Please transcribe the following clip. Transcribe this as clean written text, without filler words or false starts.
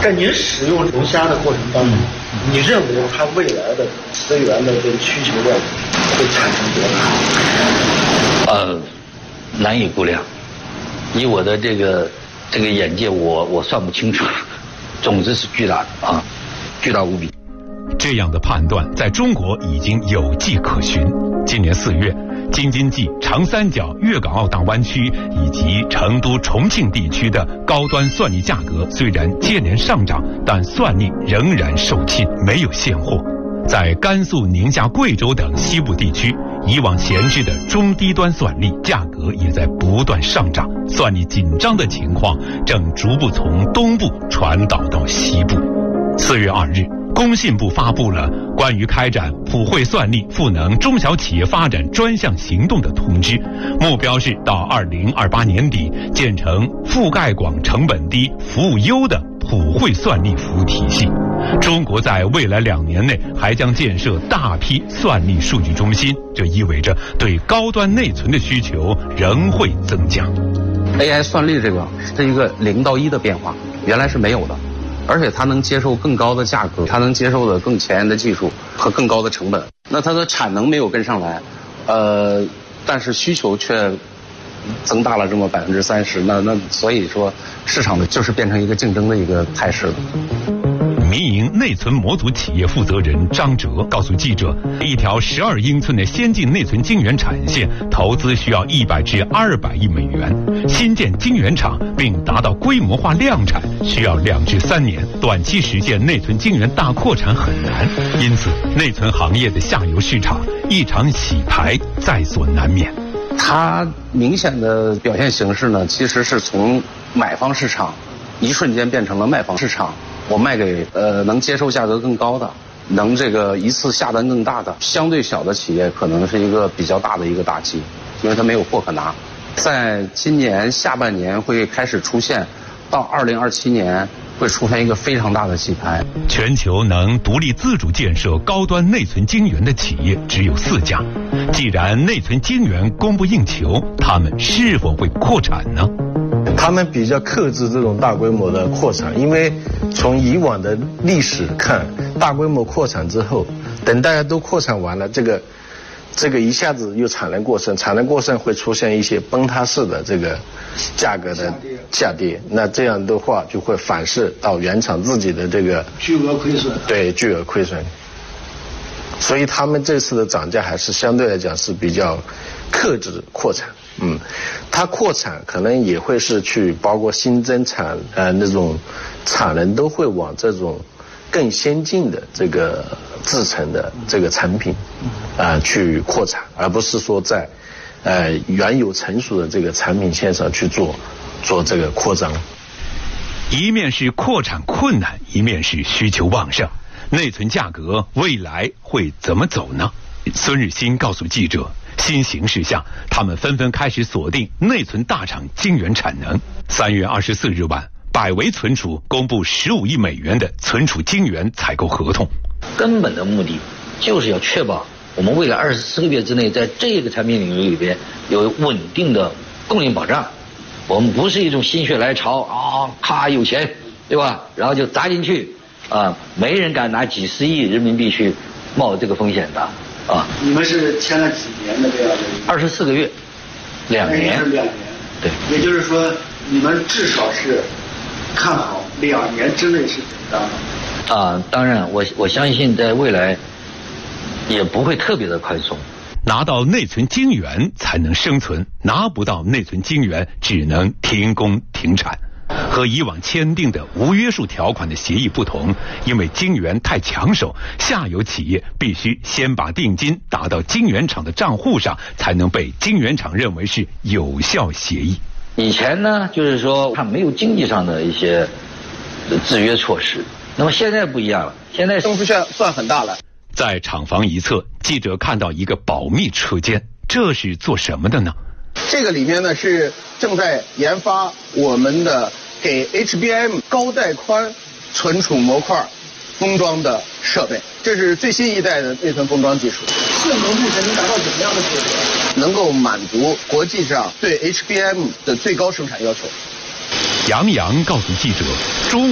在您使用龙虾的过程当中，你认为它未来的资源的这个需求量会产生多大？ 难以估量。以我的这个眼界，我算不清楚。总之是巨大的啊，巨大无比。 这样的判断在中国已经有迹可循。今年4月，京津冀、长三角、粤港澳大湾区以及成都、重庆地区的高端蒜粒价格虽然接连上涨，但蒜粒仍然售罄，没有现货。在甘肃、宁夏、贵州等西部地区，以往闲置的中低端蒜粒价格也在不断上涨，蒜粒紧张的情况正逐步从东部传导到西部。4月2日，工信部发布了关于开展普惠蒜粒赋能中小企业发展专项行动的通知，目标是到2028年底建成覆盖广、成本低、服务优的普惠蒜粒服务体系。中国在未来2年内还将建设大批蒜粒数据中心，这意味着对高端内存的需求仍会增加。 AI 蒜粒这个是一个0到1的变化，原来是没有的，而且它能接受更高的价格，它能接受的更前沿的技术和更高的成本。那它的产能没有跟上来，但是需求却增大了这么30%，那所以说市场的就是变成一个竞争的一个态势了。 民营内存模组企业负责人张哲告诉记者，一条12英寸的先进内存晶圆产线投资需要100至200亿美元，新建晶圆厂并达到规模化量产需要2至3年，短期实现内存晶圆大扩产很难，因此内存行业的下游市场一场洗牌在所难免。 它明显的表现形式呢，其实是从买方市场一瞬间变成了卖方市场。我卖给能接受价格更高的，能这个一次下单更大的，相对小的企业可能是一个比较大的一个打击，因为它没有货可拿。在今年下半年会开始出现，到2027年会出现一个非常大的洗牌。 全球能独立自主建设高端内存晶圆的企业只有4家，既然内存晶圆供不应求，他们是否会扩产呢？ 他们比较克制这种大规模的扩产，因为从以往的历史看，大规模扩产之后，等大家都扩产完了，这个一下子又产能过剩，产能过剩会出现一些崩塌式的这个价格的下跌，那这样的话就会反噬到原厂自己的这个巨额亏损。 对，巨额亏损。所以他们这次的涨价还是相对来讲是比较克制扩产。它扩产可能也会是去包括新增产那种产能都会往这种更先进的这个制成的这个产品去扩产，而不是说在原有成熟的这个产品线上去做这个扩张。 一面是扩产困难，一面是需求旺盛，内存价格未来会怎么走呢？孙日新告诉记者，新形势下，他们纷纷开始锁定内存大厂晶圆产能。3月24日晚，百维存储公布15亿美元的存储晶圆采购合同。 根本的目的就是要确保我们未来24个月之内，在这个产品领域里边有稳定的供应保障。我们不是一种心血来潮咔有钱，对吧？然后就砸进去没人敢拿几十亿人民币去冒这个风险的。 你们是签了几年的这样的 ？24个月，2年。 2年。 对。 也就是说，你们至少是看好2年之内是紧张的。 当然，我相信在未来也不会特别的宽松。 拿到内存晶圆才能生存，拿不到内存晶圆只能停工停产。和以往签订的无约束条款的协议不同，因为晶圆太抢手，下游企业必须先把定金打到晶圆厂的账户上，才能被晶圆厂认为是有效协议。 以前呢，就是说它没有经济上的一些制约措施，那么现在不一样了，现在增幅算很大了。 在厂房一侧，记者看到一个保密车间，这是做什么的呢？ 这个里面呢是正在研发我们的给 HBM 高带宽存储模块封装的设备，这是最新一代的内存封装技术。性能目前能达到怎么样的水平？能够满足国际上对 HBM 的最高生产要求。 杨洋告诉记者，中